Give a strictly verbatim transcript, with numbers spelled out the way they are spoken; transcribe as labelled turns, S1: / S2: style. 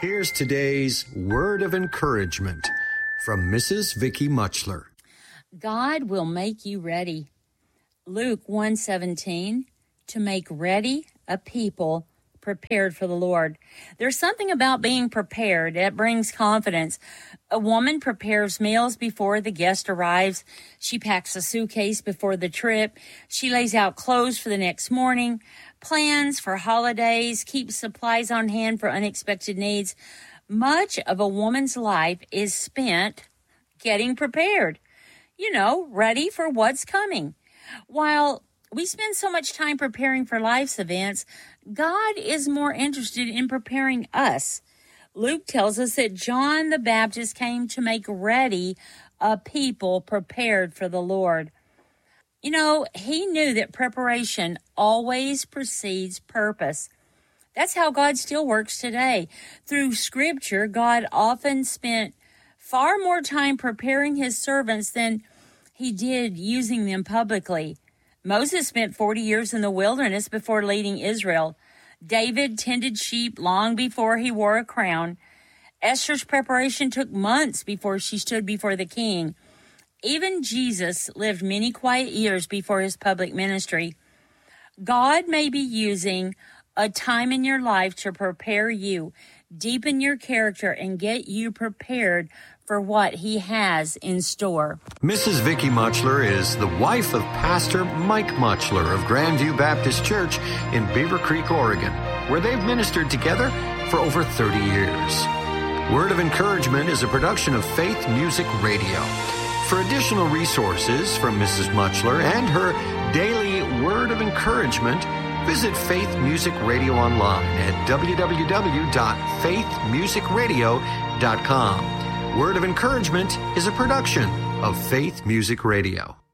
S1: Here's today's word of encouragement from Missus Vicky Muchler.
S2: God will make you ready. Luke one seventeen, to make ready a people prepared for the Lord. There's something about being prepared that brings confidence. A woman prepares meals before the guest arrives. She packs a suitcase before the trip. She lays out clothes for the next morning, plans for holidays, keeps supplies on hand for unexpected needs. Much of a woman's life is spent getting prepared, you know, ready for what's coming. While we spend so much time preparing for life's events, God is more interested in preparing us. Luke tells us that John the Baptist came to make ready a people prepared for the Lord. You know, he knew that preparation always precedes purpose. That's how God still works today. Through Scripture, God often spent far more time preparing his servants than he did using them publicly. Moses spent forty years in the wilderness before leading Israel. David tended sheep long before he wore a crown. Esther's preparation took months before she stood before the king. Even Jesus lived many quiet years before his public ministry. God may be using a time in your life to prepare you, deepen your character, and get you prepared for what he has in store.
S1: Missus Vicky Muchler is the wife of Pastor Mike Muchler of Grandview Baptist Church in Beaver Creek, Oregon, where they've ministered together for over thirty years. Word of Encouragement is a production of Faith Music Radio. For additional resources from Missus Muchler and her daily Word of Encouragement, visit Faith Music Radio online at w w w dot faith music radio dot com. Word of Encouragement is a production of Faith Music Radio.